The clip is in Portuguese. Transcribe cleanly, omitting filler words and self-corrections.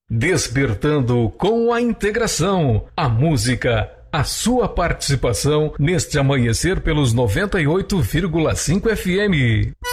Despertando com a integração, a música, a sua participação neste amanhecer pelos 98,5 FM.